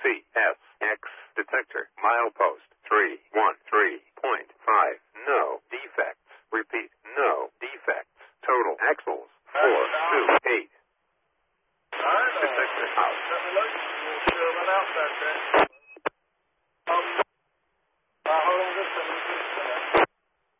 CSX detector. Milepost 313.5. No defects. Repeat, no defects. Total axles 428. Detector out.